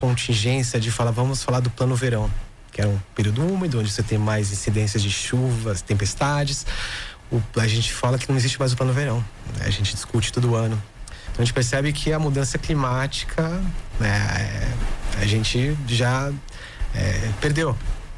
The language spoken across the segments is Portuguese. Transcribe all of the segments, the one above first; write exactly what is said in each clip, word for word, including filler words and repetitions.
contingência de falar, vamos falar do plano verão, que era um período úmido, onde você tem mais incidências de chuvas, tempestades. O, a gente fala que não existe mais o plano verão, né? A gente discute todo ano. Então a gente percebe que a mudança climática, né, a gente já é, perdeu.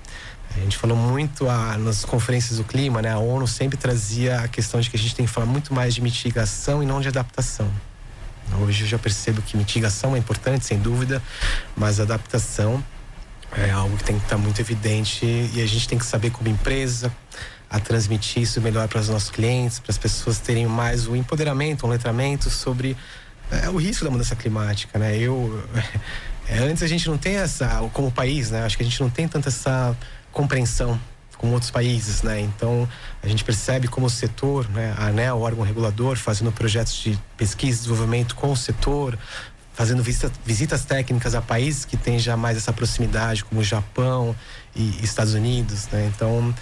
A gente falou muito a, nas conferências do clima, né? A ONU sempre trazia a questão de que a gente tem que falar muito mais de mitigação e não de adaptação. Hoje eu já percebo que mitigação é importante, sem dúvida, mas adaptação é algo que tem que estar muito evidente e a gente tem que saber como empresa a transmitir isso melhor para os nossos clientes, para as pessoas terem mais o empoderamento, um letramento sobre é, o risco da mudança climática, né? Eu, é, antes a gente não tem essa, como país, né? Acho que a gente não tem tanta essa compreensão como outros países, né? Então a gente percebe como o setor, né? A ANEEL, o órgão regulador, fazendo projetos de pesquisa e desenvolvimento com o setor, fazendo visita, visitas técnicas a países que têm já mais essa proximidade, como o Japão e Estados Unidos, né? Então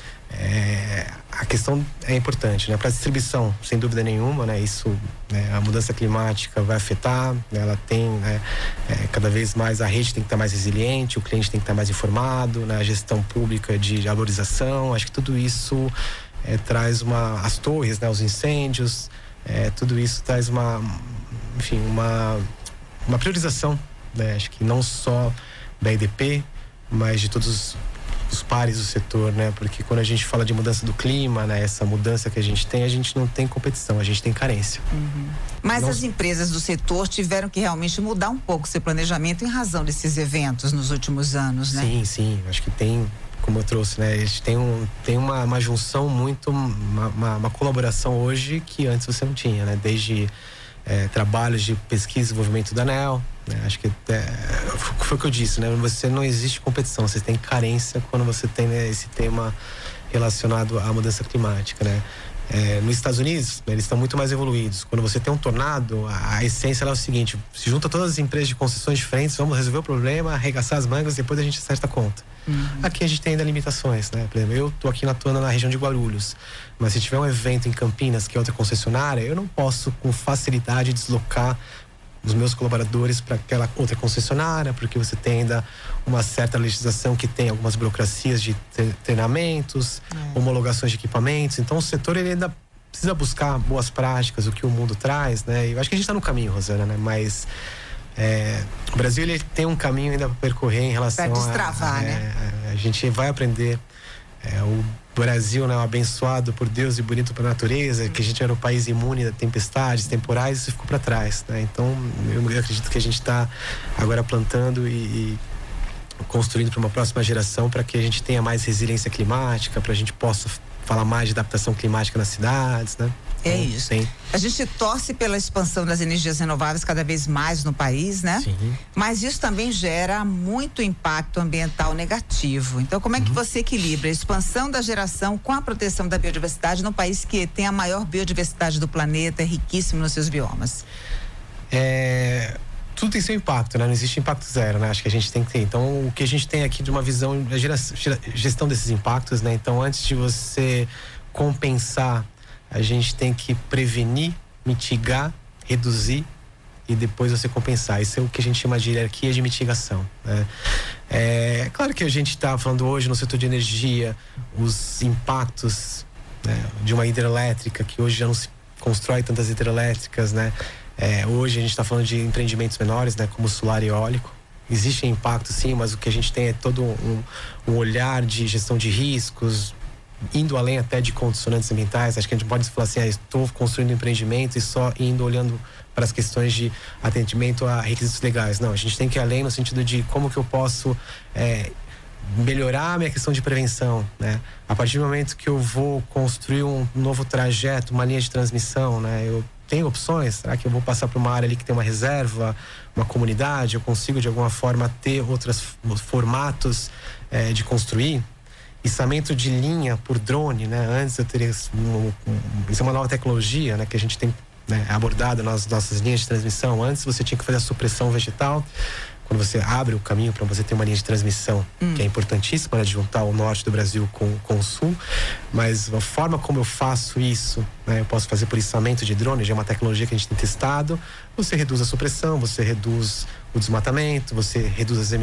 é, a questão é importante, né? Para a distribuição, sem dúvida nenhuma, né? Isso, né? A mudança climática vai afetar, né? Ela tem, né? É, cada vez mais a rede tem que estar mais resiliente, o cliente tem que estar mais informado, né? A gestão pública de valorização, acho que tudo isso é, traz uma, as torres, né? Os incêndios, é, tudo isso traz uma, enfim, uma uma priorização, né? Acho que não só da E D P, mas de todos os, os pares do setor, né? Porque quando a gente fala de mudança do clima, né? Essa mudança que a gente tem, a gente não tem competição, a gente tem carência. Uhum. Mas não... as empresas do setor tiveram que realmente mudar um pouco seu planejamento em razão desses eventos nos últimos anos, né? Sim, sim, acho que tem, como eu trouxe, né? A gente tem, um, tem uma, uma junção muito, uma, uma, uma colaboração hoje que antes você não tinha, né? Desde É, trabalhos de pesquisa e desenvolvimento da ANEEL, né? Acho que é, foi o que eu disse, né? Você não existe competição, você tem carência quando você tem, né, esse tema relacionado à mudança climática, né? É, nos Estados Unidos, né, eles estão muito mais evoluídos. Quando você tem um tornado, a, a essência é o seguinte: se junta todas as empresas de concessões diferentes, vamos resolver o problema, arregaçar as mangas e depois a gente acerta a conta. Uhum. Aqui a gente tem ainda limitações, né? Por exemplo, eu tô aqui atuando na região de Guarulhos, mas se tiver um evento em Campinas, que é outra concessionária, eu não posso com facilidade deslocar os meus colaboradores para aquela outra concessionária, porque você tem ainda uma certa legislação que tem algumas burocracias de treinamentos, é. homologações de equipamentos. Então o setor ele ainda precisa buscar boas práticas, o que o mundo traz, né? E eu acho que a gente está no caminho, Rosana, né? Mas é, o Brasil ele tem um caminho ainda para percorrer em relação pra destravar, a, a, né? a, a gente vai aprender. É, o Brasil, né, abençoado por Deus e bonito pela natureza, que a gente era um país imune a tempestades, temporais, isso ficou para trás, né? Então eu acredito que a gente está agora plantando e, e construindo para uma próxima geração, para que a gente tenha mais resiliência climática, para a gente possa falar mais de adaptação climática nas cidades, né? É então, isso. Sim. A gente torce pela expansão das energias renováveis cada vez mais no país, né? Sim. Mas isso também gera muito impacto ambiental negativo. Então, como é que uhum. você equilibra a expansão da geração com a proteção da biodiversidade num país que tem a maior biodiversidade do planeta, é riquíssimo nos seus biomas? É... Tudo tem seu impacto, né? Não existe impacto zero, né? Acho que a gente tem que ter. Então, o que a gente tem aqui de uma visão é gestão desses impactos, né? Então, antes de você compensar, a gente tem que prevenir, mitigar, reduzir e depois você compensar. Isso é o que a gente chama de hierarquia de mitigação, né? É claro que a gente está falando hoje no setor de energia, os impactos, né, de uma hidrelétrica, que hoje já não se constrói tantas hidrelétricas, né? É, hoje a gente está falando de empreendimentos menores, né, como solar e eólico. Existem impactos, sim, mas o que a gente tem é todo um, um olhar de gestão de riscos, indo além até de condicionantes ambientais. Acho que a gente pode falar assim, ah, estou construindo um empreendimento e só indo olhando para as questões de atendimento a requisitos legais. Não, a gente tem que ir além no sentido de como que eu posso é, melhorar a minha questão de prevenção, né? A partir do momento que eu vou construir um novo trajeto, uma linha de transmissão, né? Eu tenho opções, será que eu vou passar para uma área ali que tem uma reserva, uma comunidade, eu consigo de alguma forma ter outros formatos é, de construir? Içamento de linha por drone, né? Antes eu teria um, um, isso é uma nova tecnologia, né? Que a gente tem, né, abordado nas nossas linhas de transmissão. Antes você tinha que fazer a supressão vegetal. quando você abre o caminho para você ter uma linha de transmissão, hum. que é importantíssima, né, de juntar o norte do Brasil com, com o sul, mas a forma como eu faço isso, né, eu posso fazer por içamento de drone, já é uma tecnologia que a gente tem testado, você reduz a supressão, você reduz o desmatamento, você reduz as emissões